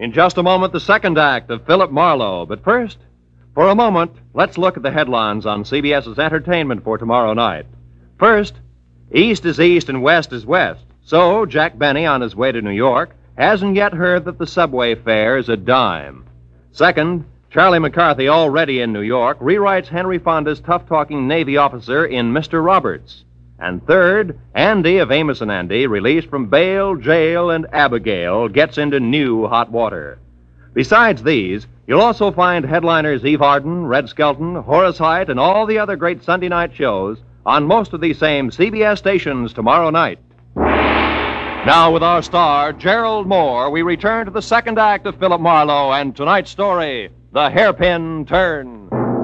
In just a moment, the second act of Philip Marlowe. But first, for a moment, let's look at the headlines on CBS's entertainment for tomorrow night. First, East is East and West is West. So, Jack Benny, on his way to New York, hasn't yet heard that the subway fare is a dime. Second, Charlie McCarthy, already in New York, rewrites Henry Fonda's tough-talking Navy officer in Mr. Roberts. And third, Andy of Amos and Andy, released from bail, jail, and Abigail, gets into new hot water. Besides these, you'll also find headliners Eve Arden, Red Skelton, Horace Heidt, and all the other great Sunday night shows on most of these same CBS stations tomorrow night. Now, with our star, Gerald Moore, we return to the second act of Philip Marlowe and tonight's story, The Hairpin Turn.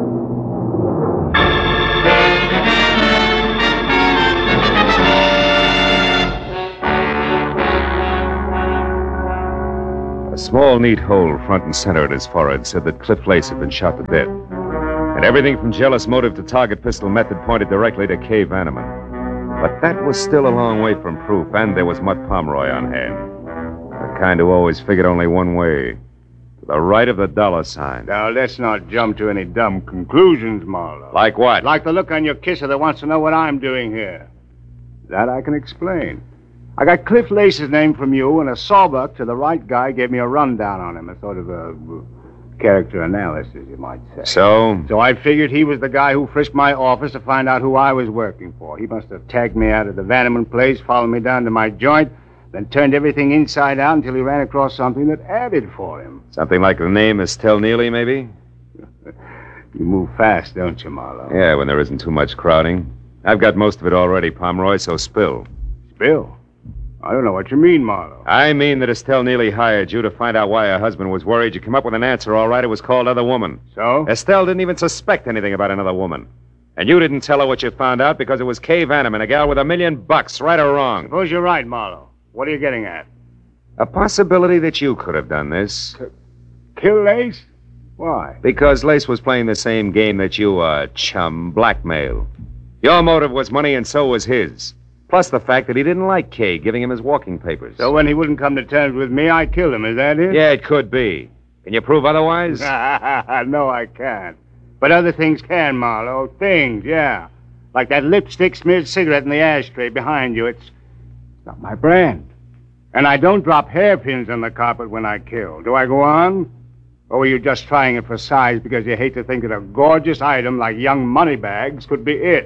A small, neat hole front and center at his forehead said that Cliff Lace had been shot to death. And everything from jealous motive to target pistol method pointed directly to Kay Vanneman. But that was still a long way from proof, and there was Mutt Pomeroy on hand. The kind who always figured only one way. To the right of the dollar sign. Now, let's not jump to any dumb conclusions, Marlowe. Like what? Like the look on your kisser that wants to know what I'm doing here. That I can explain. I got Cliff Lace's name from you, and a sawbuck to the right guy gave me a rundown on him, a sort of a character analysis, you might say. So? So I figured he was the guy who frisked my office to find out who I was working for. He must have tagged me out of the Vanneman place, followed me down to my joint, then turned everything inside out until he ran across something that added for him. Something like the name Estelle Neely, maybe? You move fast, don't you, Marlowe? Yeah, when there isn't too much crowding. I've got most of it already, Pomeroy, so spill. Spill? I don't know what you mean, Marlowe. I mean that Estelle Neely hired you to find out why her husband was worried. You come up with an answer, all right. It was called Other Woman. So? Estelle didn't even suspect anything about another woman. And you didn't tell her what you found out because it was Kay Vanneman, a gal with $1 million, right or wrong. Suppose you're right, Marlowe. What are you getting at? A possibility that you could have done this. Kill Lace? Why? Because Lace was playing the same game that you are, chum, blackmail. Your motive was money and so was his. Plus the fact that he didn't like Kay giving him his walking papers. So when he wouldn't come to terms with me, I killed him, is that it? Yeah, it could be. Can you prove otherwise? No, I can't. But other things can, Marlowe. Things, yeah. Like that lipstick-smeared cigarette in the ashtray behind you. It's not my brand. And I don't drop hairpins on the carpet when I kill. Do I go on? Or were you just trying it for size because you hate to think that a gorgeous item like young moneybags could be it?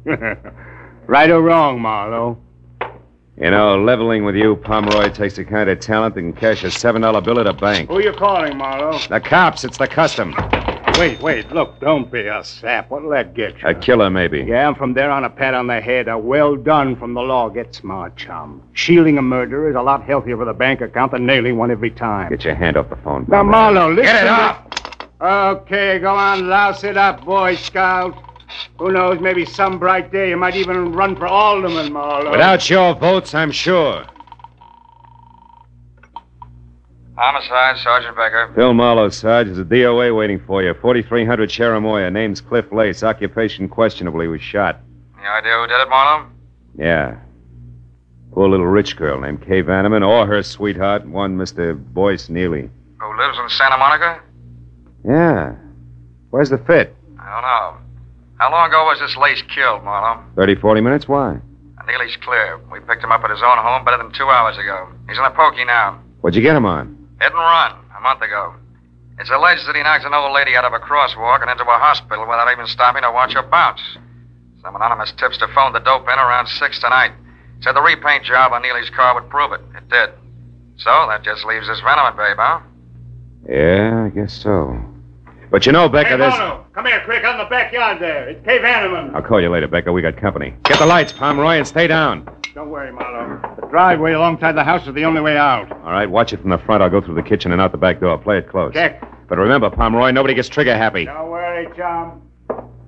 Right or wrong, Marlowe? You know, leveling with you, Pomeroy, takes the kind of talent that can cash a $7 bill at a bank. Who are you calling, Marlowe? The cops. It's the custom. Wait. Look, don't be a sap. What'll that get you? A killer, maybe. Yeah, and from there on a pat on the head, a well done from the law. Get smart, chum. Shielding a murderer is a lot healthier for the bank account than nailing one every time. Get your hand off the phone. Now, Marlowe, listen. Get it off! Okay, go on, louse it up, Boy Scout. Who knows, maybe some bright day you might even run for alderman, Marlowe. Without your votes, I'm sure. Homicide, Sergeant Becker. Phil Marlowe, Sarge. There's a DOA waiting for you. 4300 Cherimoya. Name's Cliff Lace. Occupation questionable. He was shot. Any idea who did it, Marlowe? Yeah. Poor little rich girl named Kay Vanneman, or her sweetheart, one Mr. Boyce Neely. Who lives in Santa Monica? Yeah. Where's the fit? I don't know. How long ago was this Lace killed, Marlowe? 30, 40 minutes? Why? Neely's clear. We picked him up at his own home better than 2 hours ago. He's in a pokey now. What'd you get him on? Hit and run, a month ago. It's alleged that he knocked an old lady out of a crosswalk and into a hospital without even stopping to watch her bounce. Some anonymous tipster phoned the dope in around 6 tonight. Said the repaint job on Neely's car would prove it. It did. So that just leaves this Vanneman babe, huh? Yeah, I guess so. But you know, Becker, there's... Marlowe, come here, quick, out in the backyard there. It's Kay Vanneman. I'll call you later, Becker. We got company. Get the lights, Pomeroy, and stay down. Don't worry, Marlowe. The driveway alongside the house is the only way out. All right, watch it from the front. I'll go through the kitchen and out the back door. Play it close. Check. But remember, Pomeroy, nobody gets trigger happy. Don't worry, chum.